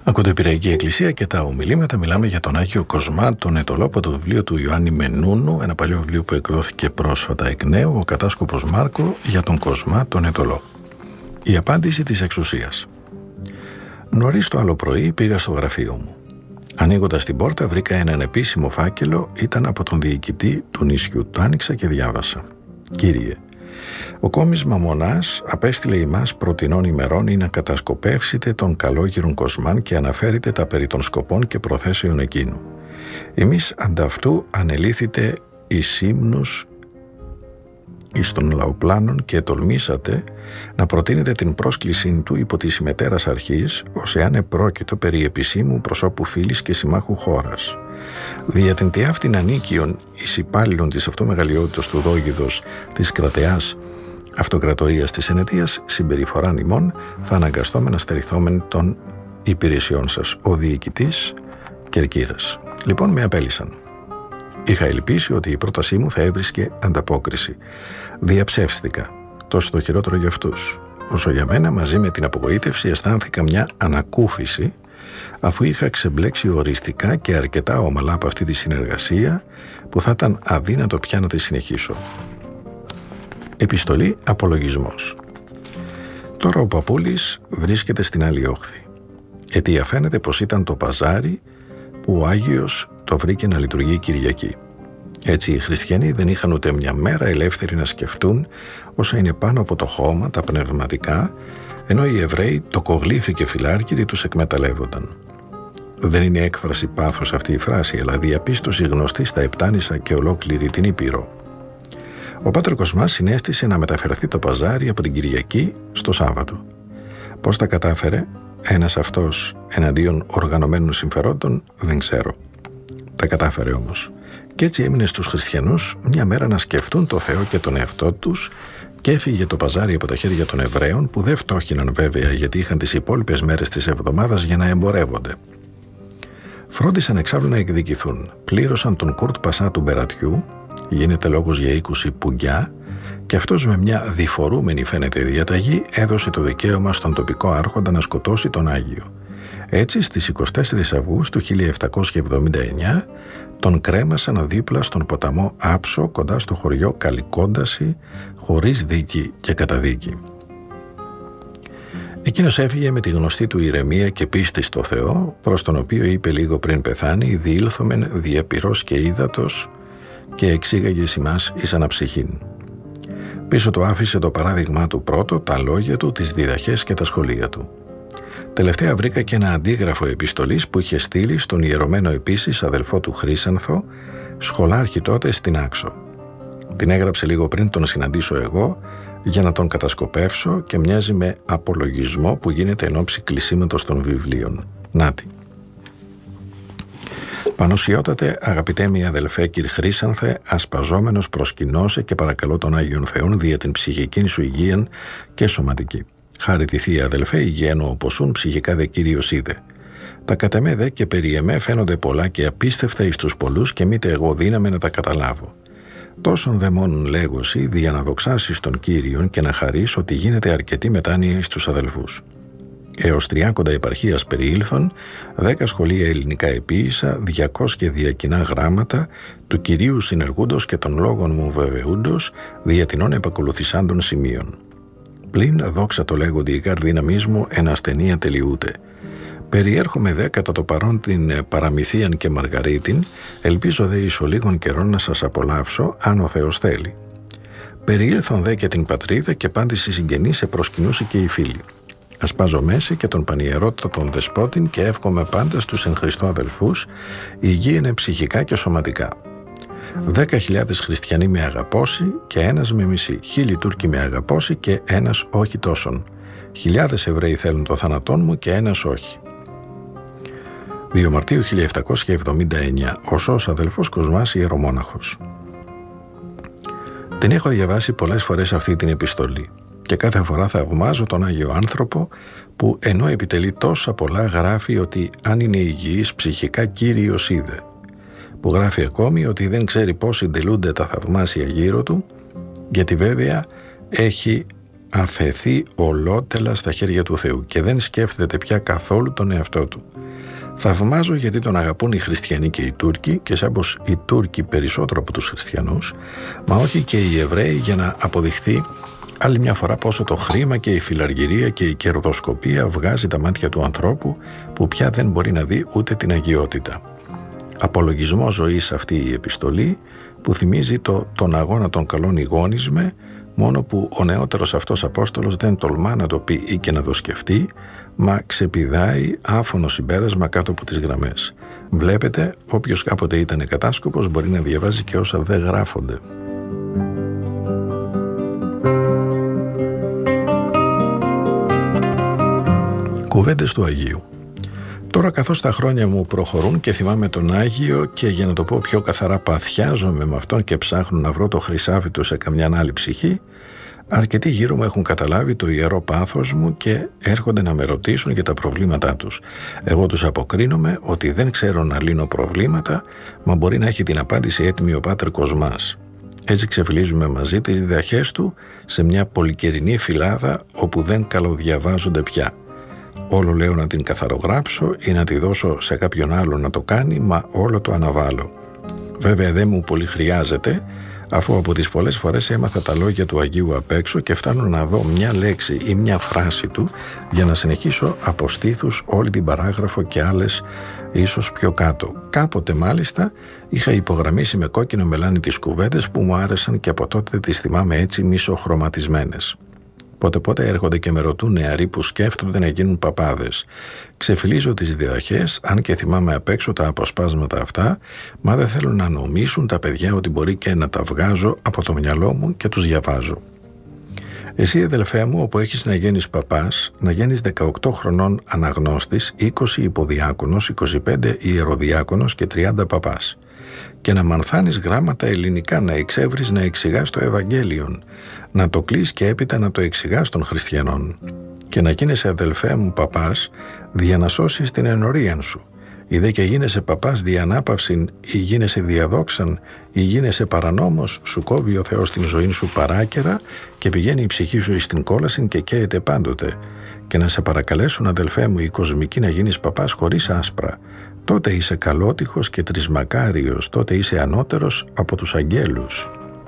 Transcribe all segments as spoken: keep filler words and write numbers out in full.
Ακούτε Πειραϊκή Εκκλησία και τα ομιλήματα. Μιλάμε για τον Άγιο Κοσμά, τον Αιτωλό, από το βιβλίο του Ιωάννη Μενούνου, ένα παλιό βιβλίο που εκδόθηκε πρόσφατα εκ νέου, ο Κατάσκοπος Μάρκο για τον Κοσμά, τον Αιτωλό. Η απάντηση της εξουσίας. Νωρίς το άλλο πρωί πήγα στο γραφείο μου. Ανοίγοντας την πόρτα βρήκα έναν επίσημο φάκελο, ήταν από τον διοικητή του νησιού. Το άνοιξα και διάβασα. «Κύριε, ο κόμις Μαμωνάς απέστειλε ημάς προτινών ημερών ή να κατασκοπεύσετε τον καλόγυρον Κοσμάν και αναφέρετε τα περί των σκοπών και προθέσεων εκείνου. Εμείς ανταυτού ανελήθητε εις ύμνους εις των λαοπλάνων και τολμήσατε να προτείνετε την πρόσκλησή του υπό της ημετέρας αρχής, ως εάν επρόκειτο περί επισήμου προσώπου φίλης και συμμάχου χώρας. Δια την τιάφτην ανίκιον εις υπάλληλον της αυτού μεγαλειότητος του δόγιδος της κρατεάς αυτοκρατορίας της Ενετίας συμπεριφοράν ημών θα αναγκαστόμεν να στερηθόμεν των υπηρεσιών σας. Ο διοικητής Κερκύρας». Λοιπόν, με απέλυσαν. Είχα ελπίσει ότι η πρότασή μου θα έβρισκε ανταπόκριση. Διαψεύστηκα. Τόσο το χειρότερο για αυτούς. Όσο για μένα, μαζί με την απογοήτευση αισθάνθηκα μια ανακούφιση, αφού είχα ξεμπλέξει οριστικά και αρκετά ομαλά από αυτή τη συνεργασία που θα ήταν αδύνατο πια να τη συνεχίσω. Επιστολή απολογισμός. Τώρα ο παππούλης βρίσκεται στην άλλη όχθη. Αιτία φαίνεται πως ήταν το παζάρι που ο Άγιος το βρήκε να λειτουργεί Κυριακή. Έτσι οι χριστιανοί δεν είχαν ούτε μια μέρα ελεύθεροι να σκεφτούν όσα είναι πάνω από το χώμα, τα πνευματικά, ενώ οι Εβραίοι τοκογλύφοι και φιλάρκυροι τους εκμεταλλεύονταν. Δεν είναι έκφραση πάθους αυτή η φράση, αλλά διαπίστωση γνωστή στα Επτάνησα και ολόκληρη την Ήπειρο. Ο Πάτερ Κοσμάς συνέστησε να μεταφερθεί το παζάρι από την Κυριακή στο Σάββατο. Πώς τα κατάφερε ένας αυτός εναντίον οργανωμένων συμφερόντων, δεν ξέρω. Τα κατάφερε όμως. Και έτσι έμεινε στους χριστιανούς μια μέρα να σκεφτούν το Θεό και τον εαυτό τους και έφυγε το παζάρι από τα χέρια των Εβραίων, που δεν φτώχυναν βέβαια γιατί είχαν τις υπόλοιπες μέρες της εβδομάδας για να εμπορεύονται. Φρόντισαν εξάλλου να εκδικηθούν. Πλήρωσαν τον Κουρτ Πασά του Μπερατιού, γίνεται λόγος για είκοσι πουγκιά, και αυτός με μια διφορούμενη φαίνεται διαταγή έδωσε το δικαίωμα στον τοπικό άρχοντα να σκοτώσει τον Άγιο. Έτσι στις εικοστή τέταρτη Αυγούστου χίλια επτακόσια εβδομήντα εννιά τον κρέμασαν δίπλα στον ποταμό Άψο κοντά στο χωριό Καλικόνταση, χωρίς δίκη και καταδίκη. Εκείνος έφυγε με τη γνωστή του ηρεμία και πίστη στο Θεό, προς τον οποίο είπε λίγο πριν πεθάνει «Διήλθομεν διαπυρός και ύδατος και εξήγαγες ημάς εις αναψυχήν». Πίσω του άφησε το παράδειγμά του πρώτο, τα λόγια του, τις διδαχές και τα σχολεία του. Τελευταία βρήκα και ένα αντίγραφο επιστολής που είχε στείλει στον ιερωμένο επίσης αδελφό του Χρύσανθο, σχολάρχη τότε στην Άξο. Την έγραψε λίγο πριν τον συναντήσω εγώ για να τον κατασκοπεύσω και μοιάζει με απολογισμό που γίνεται εν ώψη κλεισίματος των βιβλίων. Νάτι. «Πανωσιότατε, αγαπητέ μη αδελφέ κυρ Χρύσανθε, ασπαζόμενος προσκυνώσε και παρακαλώ τον Άγιον Θεόν δια την ψυχική σου υγεία και σωματική. Χάρη τη Θεία αδελφέ, υγιένω οπωσούν ψυχικά δε Κύριος είδε. Τα κατ' εμέ δε και περί εμέ φαίνονται πολλά και απίστευτα εις τους πολλούς και μήτε εγώ δύναμαι να τα καταλάβω. Τόσον δε μόνον λέγωση δια να δοξάσεις τον Κύριον και να χαρείς ότι γίνεται αρκετή μετάνοια εις τους αδελφούς. Έως τριάκοντα επαρχίας περιήλθον, δέκα σχολεία ελληνικά επίησα, διακόσια διακοινά γράμματα, του Κυρίου συνεργούντος και των λόγων μου βεβαιούντος, δια τινών επακολουθησάντων σημείων. Πλην δόξα το λέγοντι η καρδύναμής μου εν ασθενεία τελειούται. Περιέρχομαι δε κατά το παρόν την Παραμυθίαν και Μαργαρίτην, ελπίζω δε εις ο λίγων καιρών να σας απολαύσω, αν ο Θεός θέλει. Περιήλθον δε και την πατρίδα και πάντης οι συγγενείς επροσκυνούσε και οι φίλοι. Ασπάζω μέση και τον πανιερότατο τον δεσπότην και εύχομαι πάντα στους εν Χριστώ αδελφούς, υγιεινε ψυχικά και σωματικά. Δέκα χιλιάδες χριστιανοί με αγαπώσει και ένας με μισεί. Χίλιοι Τούρκοι με αγαπώσει και ένας όχι τόσον. Χιλιάδες Εβραίοι θέλουν το θάνατόν μου και ένας όχι. δύο Μαρτίου χίλια επτακόσια εβδομήντα εννιά. Ο Σως αδελφός Κοσμάς ιερομόναχος. Την έχω διαβάσει πολλές φορές αυτή την επιστολή και κάθε φορά θαυμάζω τον Άγιο άνθρωπο που ενώ επιτελεί τόσα πολλά γράφει ότι αν είναι υγιής ψυχικά Κύριος είδε. Που γράφει ακόμη ότι δεν ξέρει πώς συντελούνται τα θαυμάσια γύρω του, γιατί βέβαια έχει αφαιθεί ολότελα στα χέρια του Θεού και δεν σκέφτεται πια καθόλου τον εαυτό του. Θαυμάζω γιατί τον αγαπούν οι χριστιανοί και οι Τούρκοι, και σαν πως οι Τούρκοι περισσότερο από τους χριστιανούς, μα όχι και οι Εβραίοι, για να αποδειχθεί άλλη μια φορά πόσο το χρήμα και η φιλαργυρία και η κερδοσκοπία βγάζει τα μάτια του ανθρώπου που πια δεν μπορεί να δει ούτε την αγιότητα. Απολογισμό ζωής αυτή η επιστολή που θυμίζει το «τον αγώνα των καλών ηγόνισμε», μόνο που ο νεότερος αυτός Απόστολος δεν τολμά να το πει ή και να το σκεφτεί, μα ξεπηδάει άφωνο συμπέρασμα κάτω από τις γραμμές. Βλέπετε, όποιος κάποτε ήταν κατάσκοπος μπορεί να διαβάζει και όσα δεν γράφονται. Κουβέντες του Αγίου. Τώρα, καθώς τα χρόνια μου προχωρούν και θυμάμαι τον Άγιο και, για να το πω πιο καθαρά, παθιάζομαι με αυτόν και ψάχνω να βρω το χρυσάφι του σε καμιά άλλη ψυχή, αρκετοί γύρω μου έχουν καταλάβει το ιερό πάθος μου και έρχονται να με ρωτήσουν για τα προβλήματά τους. Εγώ τους αποκρίνομαι ότι δεν ξέρω να λύνω προβλήματα, μα μπορεί να έχει την απάντηση έτοιμη ο Πάτερ Κοσμάς. Έτσι ξεφυλίζουμε μαζί τις διδαχές του σε μια πολυκαιρινή φυλάδα όπου δεν καλοδιαβάζονται πια. Όλο λέω να την καθαρογράψω ή να τη δώσω σε κάποιον άλλο να το κάνει, μα όλο το αναβάλω. Βέβαια δεν μου πολύ χρειάζεται, αφού από τις πολλές φορές έμαθα τα λόγια του Αγίου απ' έξω και φτάνω να δω μια λέξη ή μια φράση του για να συνεχίσω από στήθους όλη την παράγραφο και άλλες ίσως πιο κάτω. Κάποτε μάλιστα είχα υπογραμμίσει με κόκκινο μελάνι τις κουβέντες που μου άρεσαν και από τότε τις θυμάμαι έτσι μισοχρωματισμένες. Πότε πότε έρχονται και με ρωτούν νεαροί που σκέφτονται να γίνουν παπάδες. Ξεφυλίζω τις διδαχές, αν και θυμάμαι απ' έξω τα αποσπάσματα αυτά, μα δεν θέλω να νομίσουν τα παιδιά ότι μπορεί και να τα βγάζω από το μυαλό μου και τους διαβάζω. Εσύ, αδελφέ μου, όπου έχεις να γίνεις παπάς, να γίνεις δεκαοκτώ χρονών αναγνώστης, είκοσι υποδιάκονος, είκοσι πέντε ιεροδιάκονος και τριάντα παπάς. Και να μανθάνεις γράμματα ελληνικά, να εξεύρεις να εξηγάς το Ευαγγέλιον, να το κλείς και έπειτα να το εξηγάς των χριστιανών. Και να γίνεσαι, αδελφέ μου, παπάς, δια να σώσεις την ενωρίαν σου. Ή δε και γίνεσαι παπάς δια ανάπαυσιν, ή γίνεσαι διαδόξαν, ή γίνεσαι παρανόμος, σου κόβει ο Θεός την ζωή σου παράκαιρα και πηγαίνει η ψυχή σου εις την κόλασιν και καίεται πάντοτε. Και να σε παρακαλέσουν, αδελφέ μου, οι κοσμικοί, να γίνεις παπάς χωρίς άσπρα. Τότε είσαι καλότυχος και τρισμακάριος, τότε είσαι ανώτερος από τους αγγέλους.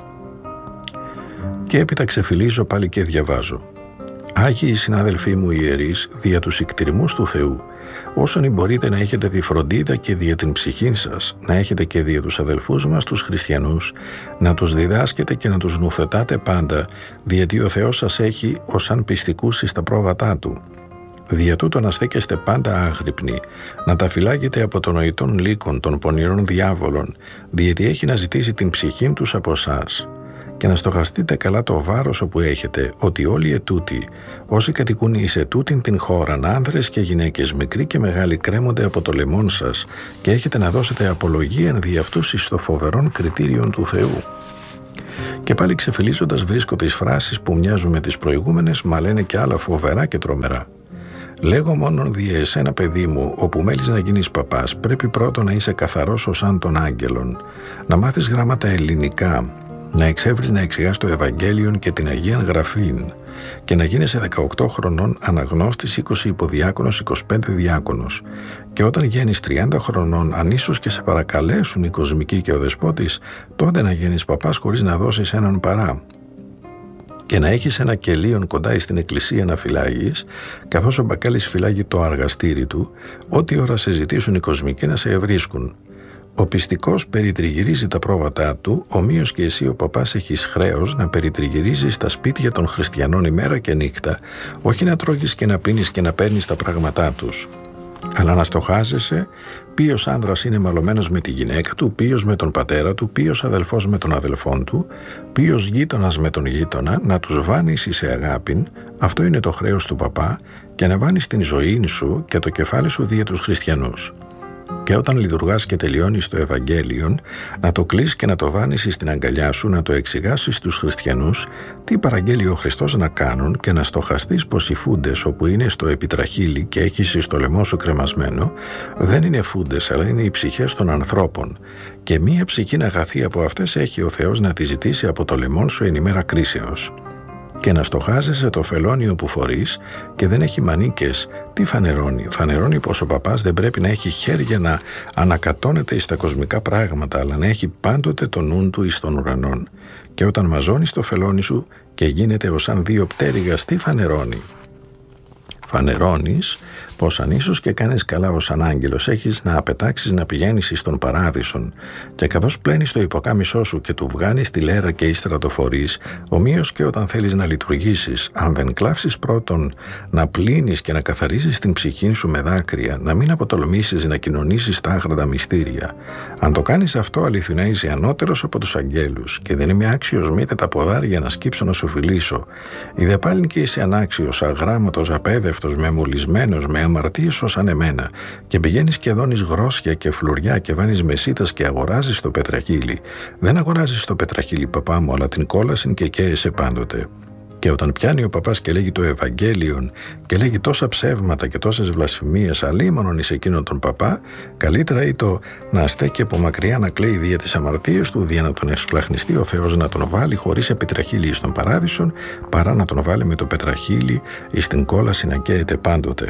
Και έπειτα ξεφυλίζω πάλι και διαβάζω. Άγιοι συνάδελφοί μου ιερείς, δια τους εκτιρμούς του Θεού, όσον μπορείτε να έχετε τη φροντίδα και δια την ψυχή σας, να έχετε και δια τους αδελφούς μας τους χριστιανούς, να τους διδάσκετε και να τους νουθετάτε πάντα, διότι ο Θεός σας έχει ως αν πιστικούς εις τα πρόβατά Του. Δια τούτο να στέκεστε πάντα άγρυπνοι, να τα φυλάγετε από των νοητών λύκων, των πονηρών διάβολων, διότι έχει να ζητήσει την ψυχήν τους από εσάς. Και να στοχαστείτε καλά το βάρος όπου έχετε, ότι όλοι ετούτοι, όσοι κατοικούν εις ετούτην την χώραν, άνδρες και γυναίκες, μικροί και μεγάλοι, κρέμονται από το λαιμόν σας, και έχετε να δώσετε απολογίαν δι' αυτούς εις το φοβερόν κριτήριον του Θεού. Και πάλι ξεφυλίζοντας βρίσκω τις φράσεις που μοιάζουν με τις προηγούμενες, μα λένε και άλλα φοβερά και τρομερά. Λέγω μόνον δια εσένα, παιδί μου, όπου μέλεις να γίνεις παπάς, πρέπει πρώτον να είσαι καθαρός ως αν των άγγελων, να μάθεις γράμματα ελληνικά, να εξεύρεις να εξηγάς το Ευαγγέλιον και την Αγίαν Γραφήν, και να γίνεσαι δεκαοκτώ χρονών αναγνώστης, είκοσι υποδιάκονος, είκοσι πέντε διάκονος. Και όταν γίνεις τριάντα χρονών, αν ίσως και σε παρακαλέσουν οι κοσμικοί και ο δεσπότης, τότε να γίνεις παπάς χωρίς να δώσεις έναν παρά. Και να έχεις ένα κελίον κοντά στην εκκλησία να φυλάγεις, καθώς ο μπακάλις φυλάγει το αργαστήρι του, ό,τι ώρα σε ζητήσουν οι κοσμικοί να σε ευρίσκουν. Ο πιστικός περιτριγυρίζει τα πρόβατά του, ομοίως και εσύ ο παπάς έχεις χρέος να περιτριγυρίζεις τα σπίτια των χριστιανών ημέρα και νύχτα, όχι να τρώγεις και να πίνεις και να παίρνεις τα πράγματά τους, αλλά να στοχάζεσαι ποιος άνδρας είναι μαλωμένος με τη γυναίκα του, ποιος με τον πατέρα του, ποιος αδελφός με τον αδελφόν του, ποιος γείτονας με τον γείτονα, να τους βάνεις σε αγάπην, αυτό είναι το χρέος του παπά, και να βάνεις την ζωή σου και το κεφάλι σου δια τους χριστιανούς. Και όταν λειτουργάς και τελειώνεις το Ευαγγέλιον, να το κλείς και να το βάνεις στην αγκαλιά σου, να το εξηγάσεις στους χριστιανούς τι παραγγέλει ο Χριστός να κάνουν, και να στοχαστείς πως οι φούντες όπου είναι στο επιτραχύλι και έχεις στο λαιμό σου κρεμασμένο, δεν είναι φούντες, αλλά είναι οι ψυχές των ανθρώπων. Και μία ψυχή αγαθή από αυτές έχει ο Θεός να τη ζητήσει από το λαιμόν σου εν ημέρα κρίσεως. Και να στοχάζεσαι το φελόνιο που φορείς και δεν έχει μανίκες, τι φανερώνει? Φανερώνει πως ο παπάς δεν πρέπει να έχει χέρια να ανακατώνεται εις τα κοσμικά πράγματα, αλλά να έχει πάντοτε το νου του εις των ουρανών. Και όταν μαζώνεις το φελόνι σου και γίνεται ως αν δύο πτέρυγας, τι φανερώνει? Φανερώνεις πως αν ίσως και κάνεις καλά ως ανάγγελος, έχεις να απετάξεις να πηγαίνεις εις τον παράδεισον, και καθώς πλένεις το υποκάμισό σου και του βγάνεις τη λέρα και ύστερα το φορείς, ομοίως και όταν θέλεις να λειτουργήσεις, αν δεν κλάψεις πρώτον να πλύνεις και να καθαρίζεις την ψυχή σου με δάκρυα, να μην αποτολμήσεις να κοινωνήσεις τα άγραντα μυστήρια. Αν το κάνεις αυτό, αληθινά είσαι ανώτερος από τους αγγέλους, και δεν είμαι άξιος μήτε τα ποδάρια να σκύψω να σου φιλήσω. Είδε πάλιν και είσαι ανάξιος, αγράμματος, απέδευτος, μεμουλισμένος, με αμαρτίες ως αν εμένα, και πηγαίνεις και δώνεις γρόσια και φλουριά και βάνεις μεσίτας και αγοράζεις το πετραχύλι. Δεν αγοράζεις το πετραχύλι, παπά μου, αλλά την κόλασιν και καίεσαι πάντοτε. Και όταν πιάνει ο παπάς και λέγει το Ευαγγέλιον και λέγει τόσα ψεύματα και τόσες βλασφημίες, αλίμονον εις εκείνον τον παπά, καλύτερα ή το να στέκει από μακριά να κλαίει δια τις αμαρτίες του, δια να τον ευσπλαχνιστεί ο Θεός να τον βάλει χωρίς επιτραχύλι εις τον παράδεισον, παρά να τον βάλει με το πετραχύλι εις την κόλαση να καίεται πάντοτε.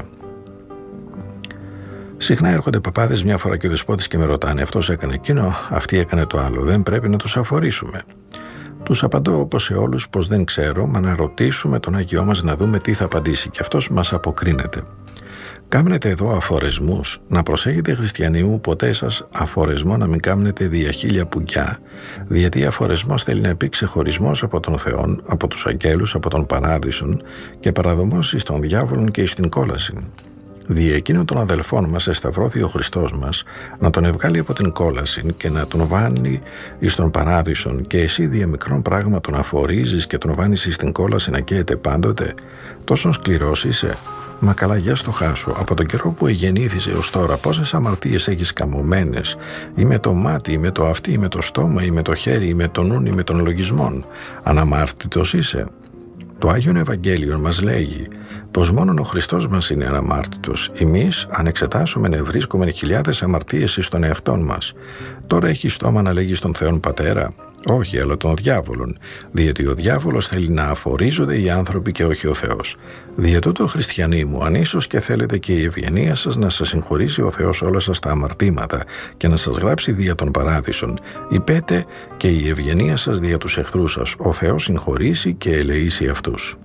Συχνά έρχονται παπάδες μια φορά και ο δεσπότης και με ρωτάνε: αυτός έκανε εκείνο, αυτή έκανε το άλλο. Δεν πρέπει να τους αφορήσουμε? Τους απαντώ όπως σε όλους πως δεν ξέρω, μα να ρωτήσουμε τον Άγιό μας να δούμε τι θα απαντήσει, και αυτός μας αποκρίνεται. Κάμνετε εδώ αφορεσμούς, να προσέχετε χριστιανοί μου, ποτέ σας αφορεσμό να μην κάμνετε δια χίλια πουγκιά, γιατί αφορεσμός θέλει να πει ξεχωρισμός από τον Θεόν, από τους αγγέλους, από τον παράδεισον, και παραδομός εις τον διάβολον και εις την κόλαση. Δι' εκείνον των αδελφών μας εσταυρώθη ο Χριστός μας, να τον ευγάλει από την κόλαση και να τον βάνει εις τον παράδεισον, και εσύ δια μικρών πράγμα τον αφορίζεις και τον βάνεις εις την κόλαση να καίεται πάντοτε? Τόσον σκληρός είσαι? Μα καλά, για στο χάσου, από τον καιρό που εγεννήθησε ως τώρα, πόσες αμαρτίες έχεις καμωμένες, ή με το μάτι, ή με το αυτί, ή με το στόμα, ή με το χέρι, ή με τον νουν, ή με τον λογισμόν. Αναμάρτητος είσαι? Το Άγιον Ευαγγέλιον μας λέγει πως μόνον ο Χριστός μας είναι αναμάρτητος. Εμείς, αν εξετάσουμε, να βρίσκουμε χιλιάδες αμαρτίες εις τον εαυτόν μας. Τώρα έχει στόμα να λέγει στον Θεόν Πατέρα? Όχι, αλλά τον διάβολον, διότι ο διάβολος θέλει να αφορίζονται οι άνθρωποι και όχι ο Θεός. Δια τούτο, χριστιανοί μου, αν ίσως και θέλετε και η ευγενία σας να σας συγχωρήσει ο Θεός όλα σας τα αμαρτήματα και να σας γράψει δια των παράδεισων, υπέτε και η ευγενία σας δια τους εχθρούς σας, ο Θεός συγχωρήσει και ελεήσει αυτούς.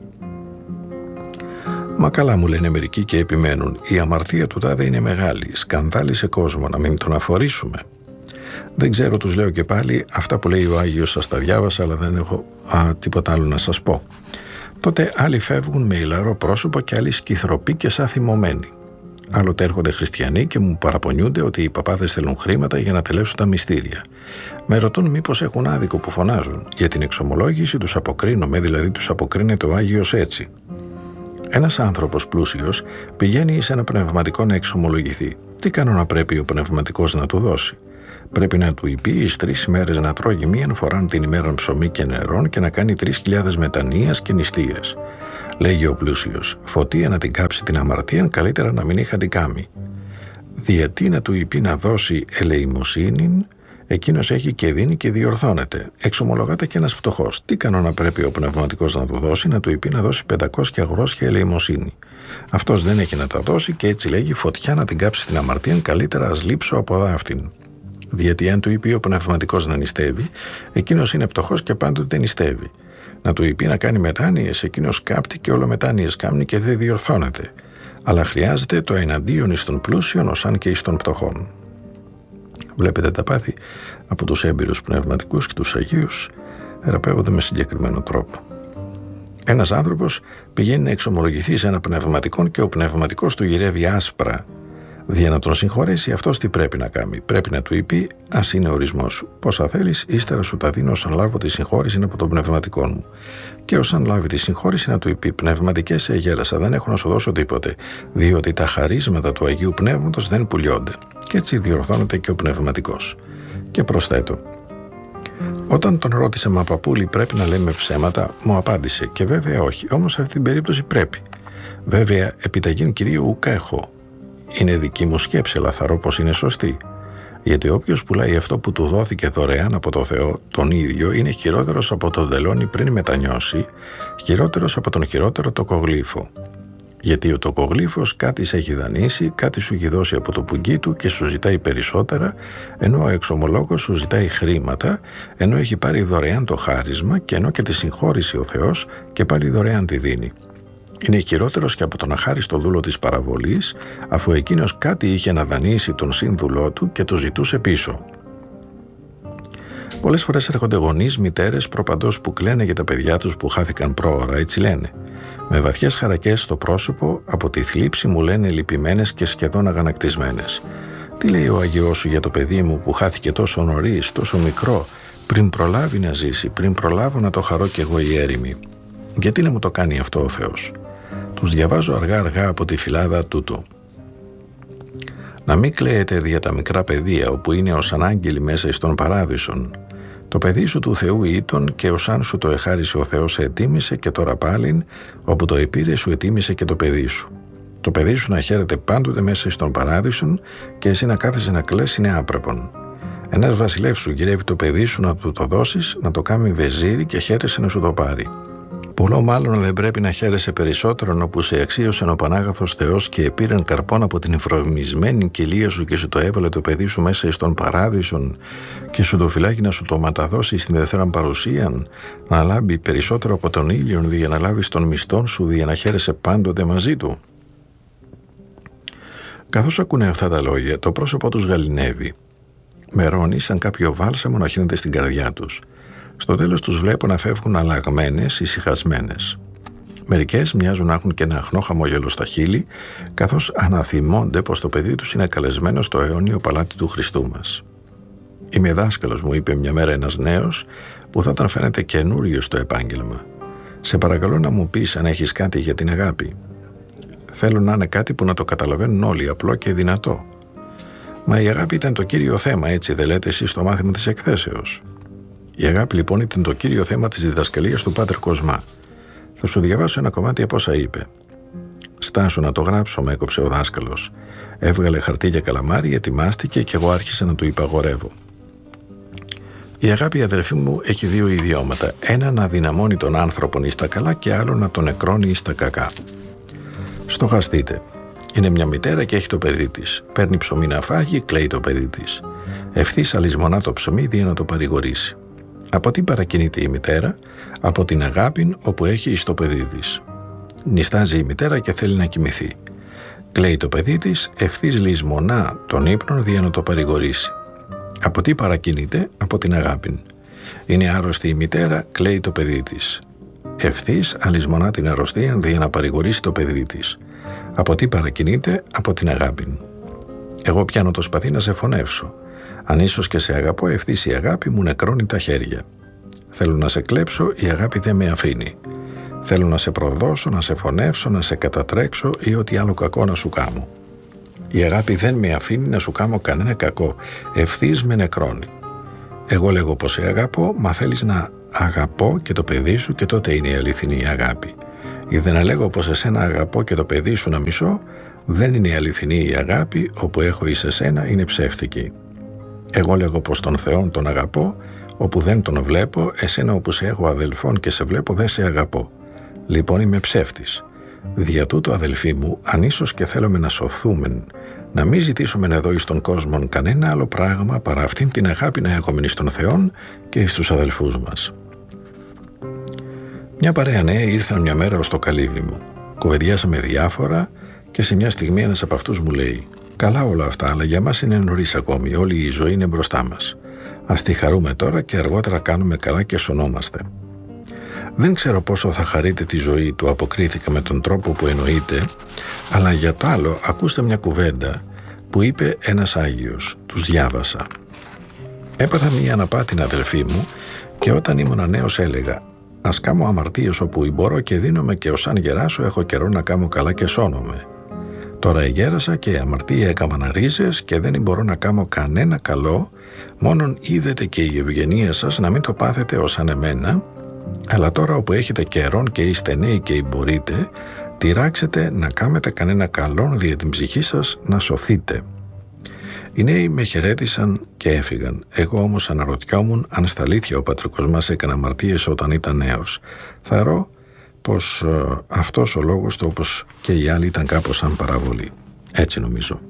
Μα καλά, μου λένε μερικοί και επιμένουν, η αμαρτία του τάδε είναι μεγάλη, σκανδάλισε κόσμο, να μην τον αφορήσουμε. Δεν ξέρω, τους λέω και πάλι, αυτά που λέει ο Άγιος σας τα διάβασα, αλλά δεν έχω α, τίποτα άλλο να σας πω. Τότε άλλοι φεύγουν με ηλαρό πρόσωπο και άλλοι σκυθροποί και σαν θυμωμένοι. Άλλοτε έρχονται χριστιανοί και μου παραπονιούνται ότι οι παπάδες θέλουν χρήματα για να τελέσουν τα μυστήρια. Με ρωτούν μήπως έχουν άδικο που φωνάζουν. Για την εξομολόγηση τους αποκρίνομαι, δηλαδή τους αποκρίνεται ο Άγιος έτσι. Ένας άνθρωπος πλούσιος πηγαίνει σε ένα πνευματικό να εξομολογηθεί. Τι κανόνα πρέπει ο πνευματικός να του δώσει? Πρέπει να του είπε εις τρεις ημέρες να τρώγει μίαν φοράν την ημέραν ψωμί και νερόν και να κάνει τρεις χιλιάδες μετανοίας και νηστείες. Λέγει ο πλούσιος, φωτία να την κάψει την αμαρτία, καλύτερα να μην είχα την κάμει. Διατί να του είπε να δώσει ελεημοσύνην, εκείνος έχει και δίνει και διορθώνεται. Εξομολογάται και ένας φτωχός. Τι κανόνα πρέπει ο πνευματικός να του δώσει? Να του είπε να δώσει πεντακόσια γρόσια ελεημοσύνη. Αυτός δεν έχει να τα δώσει και έτσι λέγει, φωτιά να την κάψει την αμαρτία, καλύτερα ας λείψω από δάφτην. Γιατί αν του είπε ο πνευματικός να νηστεύει, εκείνος είναι πτωχός και πάντοτε νηστεύει. Να του είπε να κάνει μετάνοιες, εκείνος κάπτει και όλο μετάνοιες κάμνει και δεν διορθώνεται. Αλλά χρειάζεται το εναντίον εις των πλούσιων ως αν και εις των πτωχών. Βλέπετε, τα πάθη από τους έμπειρους πνευματικούς και τους Αγίους θεραπεύονται με συγκεκριμένο τρόπο. Ένας άνθρωπος πηγαίνει να εξομολογηθεί σε ένα πνευματικό και ο πνευματικός του γυρεύει άσπρα. Δια να τον συγχωρέσει, αυτός τι πρέπει να κάνει? Πρέπει να του είπε, ας είναι ορισμός σου. Πόσα θέλεις, ύστερα σου τα δίνω όσαν λάβω τη συγχώρηση από τον πνευματικό μου. Και όσαν λάβει τη συγχώρηση, να του είπε, πνευματικές σε γέλασα, δεν έχω να σου δώσω τίποτε, διότι τα χαρίσματα του Αγίου Πνεύματος δεν πουλιώνται. Και έτσι διορθώνεται και ο πνευματικός. Και προσθέτω, όταν τον ρώτησε, μα παππούλη, πρέπει να λέμε ψέματα, μου απάντησε, και βέβαια όχι, όμως σε αυτή την περίπτωση πρέπει. Βέβαια, επιταγήν κυρίου ουκ έχω. Είναι δική μου σκέψη, αλλά θαρώ πως είναι σωστή. Γιατί όποιος πουλάει αυτό που του δόθηκε δωρεάν από το Θεό, τον ίδιο, είναι χειρότερος από τον τελώνη πριν μετανιώσει, χειρότερος από τον χειρότερο τοκογλύφο. Γιατί ο τοκογλύφος κάτι σε έχει δανείσει, κάτι σου έχει δώσει από το πουγγί του και σου ζητάει περισσότερα, ενώ ο εξομολόγος σου ζητάει χρήματα, ενώ έχει πάρει δωρεάν το χάρισμα και ενώ και τη συγχώρηση ο Θεός και πάλι δωρεάν τη δίνει. Είναι χειρότερος και από τον αχάριστο δούλο της παραβολής, αφού εκείνος κάτι είχε να δανείσει τον σύνδουλό του και το ζητούσε πίσω. Πολλές φορές έρχονται γονείς, μητέρες, προπαντός που κλαίνε για τα παιδιά τους που χάθηκαν πρόωρα, έτσι λένε. Με βαθιές χαρακές στο πρόσωπο, από τη θλίψη μου λένε λυπημένες και σχεδόν αγανακτισμένες. Τι λέει ο Αγιός σου για το παιδί μου που χάθηκε τόσο νωρίς, τόσο μικρό, πριν προλάβει να ζήσει, πριν προλάβω να το χαρώ κι εγώ η έρημη. Γιατί να μου το κάνει αυτό ο Θεός? Τους διαβάζω αργά-αργά από τη φυλάδα τούτο. Να μην κλαίετε δια τα μικρά παιδεία, όπου είναι ως ανάγγελοι μέσα εις των παράδεισων. Το παιδί σου του Θεού ήταν και ως αν σου το εχάρισε ο Θεός σε ετίμησε και τώρα πάλιν, όπου το επήρε σου ετίμησε και το παιδί σου. Το παιδί σου να χαίρεται πάντοτε μέσα εις των παράδεισων και εσύ να κάθεσαι να κλαις είναι άπρεπον. Ένας βασιλεύς σου γυρεύει το παιδί σου να του το δώσεις, να το κάνει βεζίρι και χαίρεσαι να σου το πάρει. Πολλό μάλλον δεν πρέπει να χαίρεσαι περισσότερον όπου σε αξίωσε ο Πανάγαθος Θεός και επήρεν καρπόν από την ευρωμισμένη κοιλία σου και σου το έβαλε το παιδί σου μέσα εις των παράδεισων και σου το φυλάκι να σου το ματαδώσει στην δευτέραν παρουσίαν, να λάμπει περισσότερο από τον ήλιον δια να λάβεις τον μισθόν σου δια να χαίρεσαι πάντοτε μαζί του. Καθώς ακούνε αυτά τα λόγια, το πρόσωπό τους γαληνεύει. Μερώνει σαν κάποιο βάλσαμο να χύνεται στην καρδιά τους. Στο τέλος τους βλέπω να φεύγουν αλλαγμένες, ησυχασμένες. Μερικές μοιάζουν να έχουν και ένα αχνό χαμόγελο στα χείλη, καθώς αναθυμώνται πως το παιδί τους είναι καλεσμένο στο αιώνιο παλάτι του Χριστού μας. «Είμαι δάσκαλος», μου είπε μια μέρα ένας νέος, που θα ήταν φαίνεται καινούριο στο επάγγελμα. «Σε παρακαλώ να μου πεις αν έχεις κάτι για την αγάπη». «Θέλω να είναι κάτι που να το καταλαβαίνουν όλοι, απλό και δυνατό». «Μα η αγάπη ήταν το κύριο θέμα, έτσι δεν λέτε εσείς στο μάθημα της εκθέσεως?» Η αγάπη λοιπόν ήταν το κύριο θέμα της διδασκαλίας του Πάτερ Κοσμά. Θα σου διαβάσω ένα κομμάτι από όσα είπε. «Στάσου να το γράψω», με έκοψε ο δάσκαλος. Έβγαλε χαρτί και καλαμάρι, ετοιμάστηκε και εγώ άρχισα να του υπαγορεύω. «Η αγάπη, αδερφή μου, έχει δύο ιδιώματα. Ένα να δυναμώνει τον άνθρωπον εις τα καλά και άλλο να τον νεκρώνει εις τα κακά. Στοχαστείτε. Είναι μια μητέρα και έχει το παιδί της. Παίρνει ψωμί να φάγει, κλαίει το παιδί της. Ευθύς αλυσμονά το ψωμί δια να το παρηγορήσει. Από τι παρακινείται η μητέρα? Από την αγάπη όπου έχει εις το παιδί της. Νιστάζει η μητέρα και θέλει να κοιμηθεί. Κλαίει το παιδί της, ευθύς λησμονά τον ύπνον δια να το παρηγορήσει. Από τι παρακινείται? Από την αγάπη. Είναι άρρωστη η μητέρα, κλαίει το παιδί της. Ευθύς αλυσμονά την αρρωστία δια να παρηγορήσει το παιδί της. Από τι παρακινείται? Από την αγάπη. Εγώ πιάνω το σπαθί να σε φωνεύσω. Αν ίσως και σε αγαπώ, ευθύς η αγάπη μου νεκρώνει τα χέρια. Θέλω να σε κλέψω, η αγάπη δεν με αφήνει. Θέλω να σε προδώσω, να σε φωνεύσω, να σε κατατρέξω ή ό,τι άλλο κακό να σου κάμω. Η αγάπη δεν με αφήνει να σου κάμω κανένα κακό, ευθύς με νεκρώνει. Εγώ λέγω πως σε αγαπώ, μα θέλεις να αγαπώ και το παιδί σου και τότε είναι η αληθινή αγάπη. Ή να λέγω πως εσένα αγαπώ και το παιδί σου να μισώ, δεν είναι η αληθινή η αγάπη, όπου έχω εις εσένα είναι ψεύτικη. Εγώ λέγω πως τον Θεόν τον αγαπώ, όπου δεν τον βλέπω, εσένα όπου σε έχω αδελφόν και σε βλέπω δεν σε αγαπώ. Λοιπόν είμαι ψεύτης. Δια τούτο, αδελφοί μου, αν ίσως και θέλουμε να σωθούμε, να μην ζητήσουμε εδώ εις τον κόσμο κανένα άλλο πράγμα παρά αυτήν την αγάπη να έχουμε εις τον Θεόν και εις τους αδελφούς μας. Μια παρέα νέοι ήρθαν μια μέρα ως το καλύβι μου. Κουβεντιάσαμε διάφορα και σε μια στιγμή ένας από αυτούς μου λέει: «Καλά όλα αυτά, αλλά για μας είναι νωρίς ακόμη. Όλη η ζωή είναι μπροστά μας. Ας τη χαρούμε τώρα και αργότερα κάνουμε καλά και σωνόμαστε». «Δεν ξέρω πόσο θα χαρείτε τη ζωή», του αποκρίθηκα με τον τρόπο που εννοείται, αλλά για το άλλο ακούστε μια κουβέντα που είπε ένας Άγιος. Τους διάβασα. «Έπαθα μια αναπάτην, αδελφή μου, και όταν ήμουν νέος έλεγα: ας κάμω αμαρτίες όπου μπορώ και δίνομαι και ως αν γεράσω έχω καιρό να κάμω καλά και σώνομαι. Τώρα εγέρασα και η αμαρτία έκαμαν ρίζες και δεν μπορώ να κάμω κανένα καλό, μόνον είδετε και η ευγενία σας να μην το πάθετε ως αν εμένα, αλλά τώρα όπου έχετε καιρόν και είστε νέοι και μπορείτε, τυράξετε να κάμετε κανένα καλόν δια την ψυχή σας να σωθείτε. Οι νέοι με χαιρέτησαν και έφυγαν. Εγώ όμως αναρωτιόμουν αν στα αλήθεια ο πατρικός μας έκανε αμαρτίες όταν ήταν νέος. Θεωρώ πως ε, αυτός ο λόγος του, όπως και οι άλλοι, ήταν κάπως σαν παραβολή. Έτσι νομίζω.